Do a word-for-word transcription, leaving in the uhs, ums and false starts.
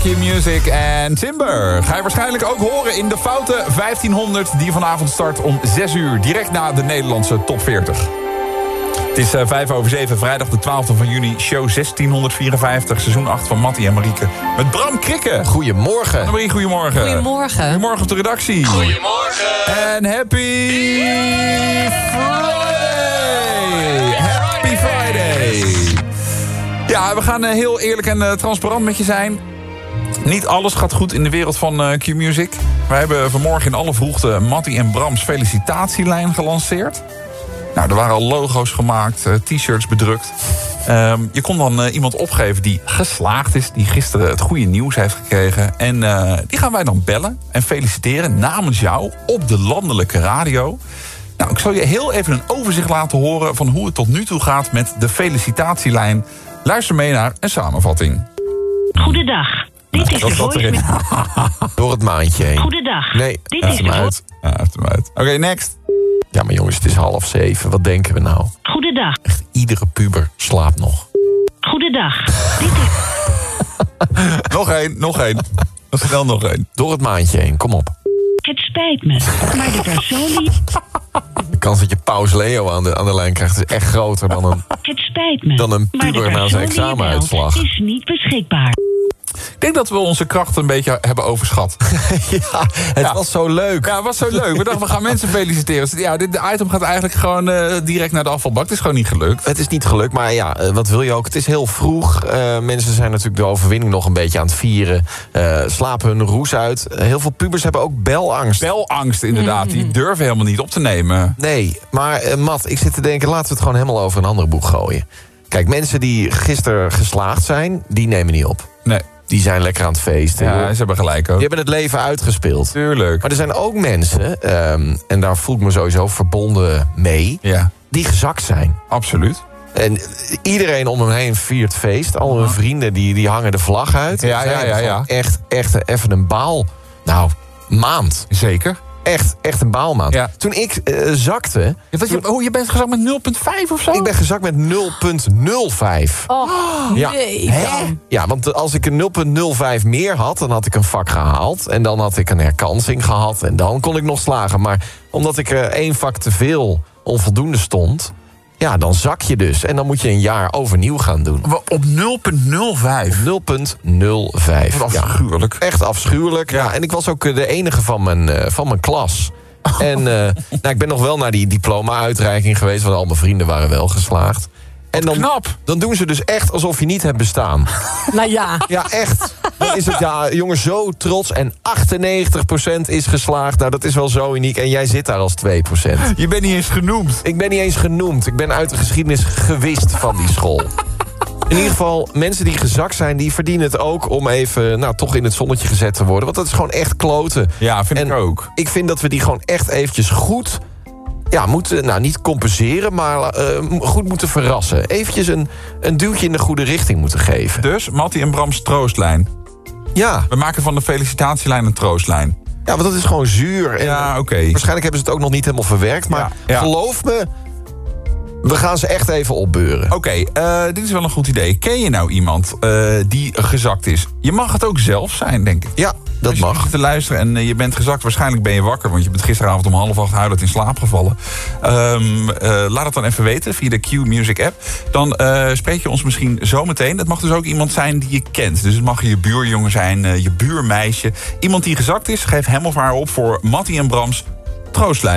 Q-Music en Timber. Ga je waarschijnlijk ook horen in de Foute vijftienhonderd... die vanavond start om zes uur, direct na de Nederlandse top veertig. Het is uh, vijf over zeven, vrijdag de twaalfde van juni, show zestienhonderdvierenvijftig, seizoen acht van Mattie en Marieke. Met Bram Krikke. Goedemorgen. Annemarie, goedemorgen. Goedemorgen. Goedemorgen op de redactie. Goedemorgen. En happy Friday. Happy Friday. Ja, we gaan uh, heel eerlijk en uh, transparant met je zijn. Niet alles gaat goed in de wereld van uh, Q-Music. Wij hebben vanmorgen in alle vroegte Mattie en Brams felicitatielijn gelanceerd. Nou, er waren al logo's gemaakt, uh, t-shirts bedrukt. Um, je kon dan uh, iemand opgeven die geslaagd is, die gisteren het goede nieuws heeft gekregen. En uh, die gaan wij dan bellen en feliciteren namens jou op de landelijke radio. Nou, ik zal je heel even een overzicht laten horen van hoe het tot nu toe gaat met de felicitatielijn. Luister mee naar een samenvatting. Goedendag. Dit is Dat de zat erin. voicemail. Door het maandje heen. Goedendag. Nee, Dit hij is heeft hem de uit. Ja, heeft hem uit. Oké, okay, next. Ja, maar jongens, het is half zeven. Wat denken we nou? Goedendag. Echt, iedere puber slaapt nog. Goedendag. Dit is... Nog één, nog één. Snel nog één. Door het maandje heen, kom op. Het spijt me, maar de persoon die... De kans dat je Paus Leo aan de, aan de lijn krijgt is echt groter dan een... Het spijt me, Dan een maar de puber na persoon zijn die je belt examenuitslag. is niet beschikbaar. Ik denk dat we onze krachten een beetje hebben overschat. ja, het Ja. was zo leuk. Ja, het was zo leuk. We dachten, we gaan mensen feliciteren. Ja, dit de item gaat eigenlijk gewoon uh, direct naar de afvalbak. Het is gewoon niet gelukt. Het is niet gelukt, maar ja, uh, wat wil je ook? Het is heel vroeg. Uh, mensen zijn natuurlijk de overwinning nog een beetje aan het vieren. Uh, slapen hun roes uit. Uh, heel veel pubers hebben ook belangst. Belangst inderdaad. Die durven helemaal niet op te nemen. Nee, maar uh, Matt, ik zit te denken, laten we het gewoon helemaal over een andere boeg gooien. Kijk, mensen die gisteren geslaagd zijn, die nemen niet op. Nee. Die zijn lekker aan het feesten. Ja, joh. ze hebben gelijk ook. Die hebben het leven uitgespeeld. Tuurlijk. Maar er zijn ook mensen, um, en daar voel ik me sowieso verbonden mee, Ja, die gezakt zijn. absoluut. En iedereen om hem heen viert feest. Al hun vrienden die, die hangen de vlag uit. Ja, Zij ja, hebben ja, ja. gewoon Echt, echt even een baal. Nou, maand. Zeker. Echt, echt een baalmaand. Ja. Toen ik uh, zakte... Ja, wat, je, oh, je bent gezakt met nul komma vijf of zo? Ik ben gezakt met nul komma nul vijf. Oh, Ja. nee. Hè? Ja, want als ik een nul komma nul vijf meer had, dan had ik een vak gehaald. En dan had ik een herkansing gehad. En dan kon ik nog slagen. Maar omdat ik er één vak te veel onvoldoende stond... ja, dan zak je dus. En dan moet je een jaar overnieuw gaan doen. Op nul komma nul vijf. nul komma nul vijf. Wat afschuwelijk. Ja, echt afschuwelijk. Ja. En ik was ook de enige van mijn, uh, van mijn klas. En uh, nou, ik ben nog wel naar die diploma-uitreiking geweest... want al mijn vrienden waren wel geslaagd. En dan, knap. dan doen ze dus echt alsof je niet hebt bestaan. Nou ja. Ja, echt. Dan is het, ja, jongens, zo trots. En achtennegentig procent is geslaagd. Nou, dat is wel zo uniek. En jij zit daar als twee procent. Je bent niet eens genoemd. Ik ben niet eens genoemd. Ik ben uit de geschiedenis gewist van die school. In ieder geval, mensen die gezakt zijn... die verdienen het ook om even nou, toch in het zonnetje gezet te worden. Want dat is gewoon echt kloten. Ja, vind En ik ook. Ik vind dat we die gewoon echt eventjes goed... ja, moeten, nou, niet compenseren, maar uh, goed moeten verrassen. Eventjes een, een duwtje in de goede richting moeten geven. Dus, Mattie en Brams troostlijn. Ja, We maken van de felicitatielijn een troostlijn. ja, want dat is gewoon zuur. En Ja, oké. Okay. waarschijnlijk hebben ze het ook nog niet helemaal verwerkt. Maar Ja, ja. geloof me, we gaan ze echt even opbeuren. Oké, okay, uh, dit is wel een goed idee. Ken je nou iemand uh, die gezakt is? Je mag het ook zelf zijn, denk ik. Ja, dat Als je mag. zit te luisteren en uh, je bent gezakt, waarschijnlijk ben je wakker... want je bent gisteravond om half acht huilend in slaap gevallen. Um, uh, laat het dan even weten via de Q-Music app. Dan uh, spreek je ons misschien zometeen. Het mag dus ook iemand zijn die je kent. Dus het mag je buurjongen zijn, uh, je buurmeisje. Iemand die gezakt is, geef hem of haar op voor Mattie en Brams troostlijn.